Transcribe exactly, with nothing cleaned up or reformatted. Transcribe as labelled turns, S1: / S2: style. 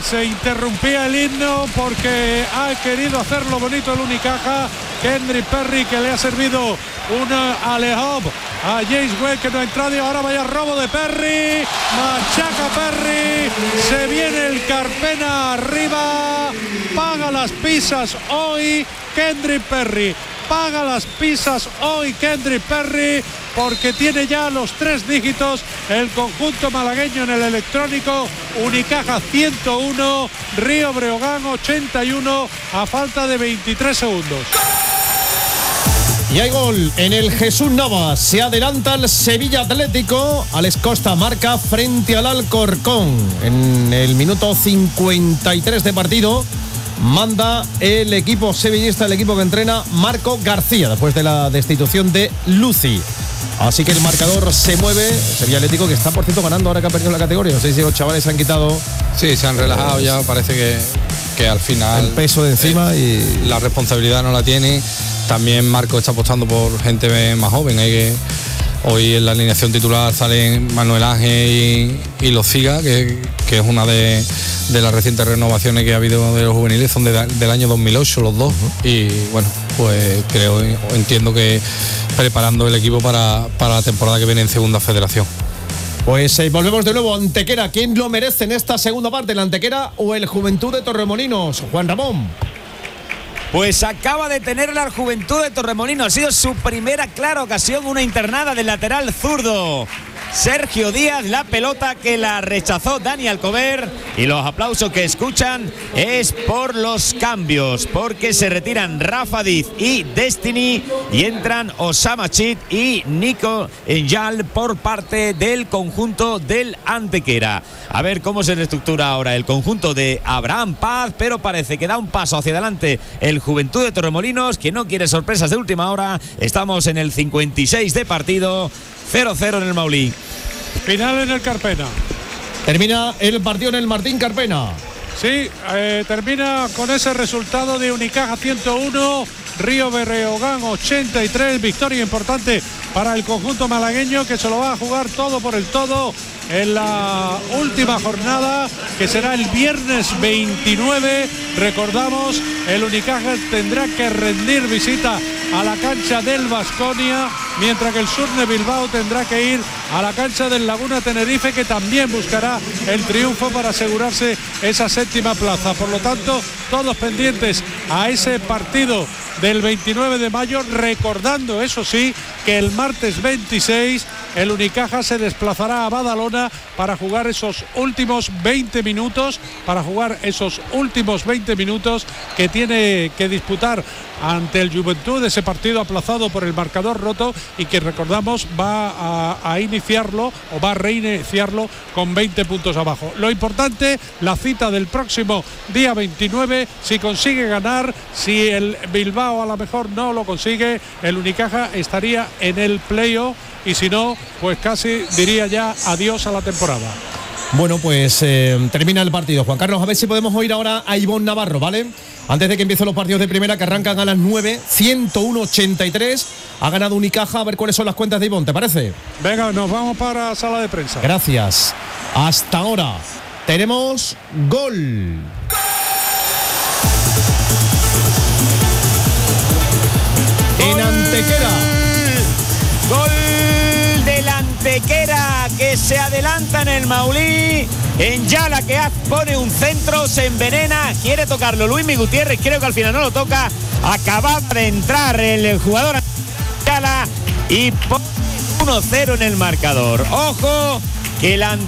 S1: se interrumpía el himno porque ha querido hacerlo bonito el Unicaja. Kendrick Perry, que le ha servido una alejop a James Wade, que no ha entrado, y ahora vaya robo de Perry, machaca Perry, se viene el Carpena arriba, paga las pisas hoy Kendrick Perry, paga las pisas hoy Kendrick Perry, porque tiene ya los tres dígitos el conjunto malagueño en el electrónico. Unicaja ciento uno, Río Breogán ochenta y uno a falta de veintitrés segundos.
S2: Y hay gol en el Jesús Navas. Se adelanta el Sevilla Atlético. Alex Costa marca frente al Alcorcón. En el minuto cincuenta y tres de partido manda el equipo sevillista, el equipo que entrena Marco García, después de la destitución de Luci. Así que el marcador se mueve. Sevilla Atlético, que está por cierto ganando ahora que ha perdido la categoría. No sé si los chavales se han quitado.
S3: Sí, se han relajado ya. Parece que, que al final
S2: el peso de encima
S3: eh,
S2: y
S3: la responsabilidad no la tiene. También Marco está apostando por gente más joven. Hay que hoy en la alineación titular salen Manuel Ángel y, y Lociga, que, que es una de, de las recientes renovaciones que ha habido de los juveniles. Son de, del año dos mil ocho los dos. Uh-huh. Y bueno, pues creo, entiendo que preparando el equipo para, para la temporada que viene en Segunda Federación.
S2: Pues eh, volvemos de nuevo a Antequera. ¿Quién lo merece en esta segunda parte, la Antequera o el Juventud de Torremolinos? Juan Ramón.
S4: Pues acaba de tener la Juventud de Torremolinos. Ha sido su primera clara ocasión, una internada del lateral zurdo Sergio Díaz, la pelota que la rechazó Dani Alcover, y los aplausos que escuchan es por los cambios, porque se retiran Rafa Diz y Destiny y entran Osama Chit y Nico Enjal por parte del conjunto del Antequera. A ver cómo se reestructura ahora el conjunto de Abraham Paz, pero parece que da un paso hacia adelante el Juventud de Torremolinos, que no quiere sorpresas de última hora. Estamos en el cincuenta y seis de partido, cero cero en el Maulí.
S1: Final en el Carpena.
S2: Termina el partido en el Martín Carpena.
S1: Sí, eh, termina con ese resultado de Unicaja ciento uno, Río Breogán ochenta y tres. Victoria importante para el conjunto malagueño, que se lo va a jugar todo por el todo en la última jornada, que será el viernes veintinueve. Recordamos, el Unicaja tendrá que rendir visita a la cancha del Baskonia, mientras que el Surne Bilbao tendrá que ir a la cancha del Laguna Tenerife, que también buscará el triunfo para asegurarse esa séptima plaza. Por lo tanto, todos pendientes a ese partido del veintinueve de mayo, recordando, eso sí, que el martes veintiséis el Unicaja se desplazará a Badalona para jugar esos últimos veinte minutos, para jugar esos últimos veinte minutos que tiene que disputar ante el Juventud, ese partido aplazado por el marcador roto, y que recordamos va a, a iniciarlo o va a reiniciarlo con veinte puntos abajo. Lo importante, la cita del próximo día veintinueve, si consigue ganar, si el Bilbao a lo mejor no lo consigue, el Unicaja estaría en el playoff, y si no, pues casi diría ya adiós a la temporada.
S2: Bueno, pues eh, termina el partido. Juan Carlos, a ver si podemos oír ahora a Ivonne Navarro, ¿vale? Antes de que empiecen los partidos de primera, que arrancan a las nueve, ciento uno ochenta y tres. Ha ganado Unicaja. A ver cuáles son las cuentas de Ivonne, ¿te parece?
S1: Venga, nos vamos para sala de prensa.
S2: Gracias. Hasta ahora tenemos gol. En Antequera.
S4: Gol del Antequera, que se adelanta en el Maulí. En Yala, que pone un centro, se envenena, quiere tocarlo Luismi Gutiérrez, creo que al final no lo toca. Acaba de entrar el jugador Yala y pone uno cero en el marcador. Ojo, que el Antequera